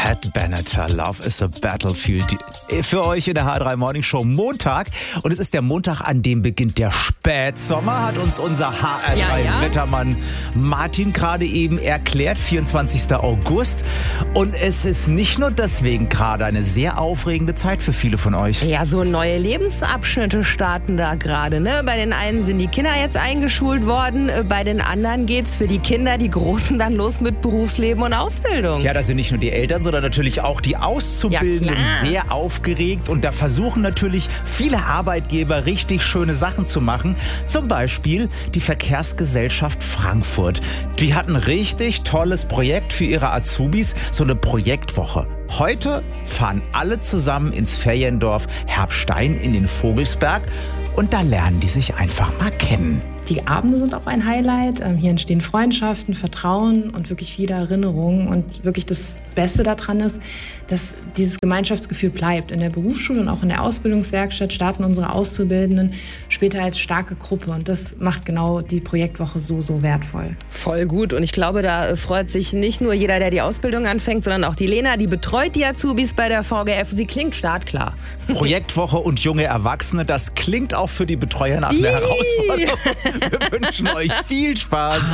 Pat Benatar, Love is a Battlefield. Für euch in der H3 Morning Show Montag. Und es ist der Montag, an dem beginnt der Spätsommer, hat uns unser HR3-Wettermann Martin gerade eben erklärt. 24. August. Und es ist nicht nur deswegen gerade eine sehr aufregende Zeit für viele von euch. Ja, so neue Lebensabschnitte starten da gerade. Ne? Bei den einen sind die Kinder jetzt eingeschult worden, bei den anderen geht's für die Kinder, die Großen, dann los mit Berufsleben und Ausbildung. Ja, da sind nicht nur die Eltern, sondern natürlich auch die Auszubildenden sehr aufgeregt. Und da versuchen natürlich viele Arbeitgeber richtig schöne Sachen zu machen. Zum Beispiel die Verkehrsgesellschaft Frankfurt. Die hat ein richtig tolles Projekt für ihre Azubis, so eine Projektwoche. Heute fahren alle zusammen ins Feriendorf Herbstein in den Vogelsberg und da lernen die sich einfach mal kennen. Die Abende sind auch ein Highlight. Hier entstehen Freundschaften, Vertrauen und wirklich viele Erinnerungen. Und wirklich das Beste daran ist, dass dieses Gemeinschaftsgefühl bleibt. In der Berufsschule und auch in der Ausbildungswerkstatt starten unsere Auszubildenden später als starke Gruppe. Und das macht genau die Projektwoche so wertvoll. Voll gut. Und ich glaube, da freut sich nicht nur jeder, der die Ausbildung anfängt, sondern auch die Lena, die betreut die Azubis bei der VGF. Sie klingt startklar. Projektwoche und junge Erwachsene, das klingt auch für die Betreuer nach einer Herausforderung. Wir wünschen euch viel Spaß.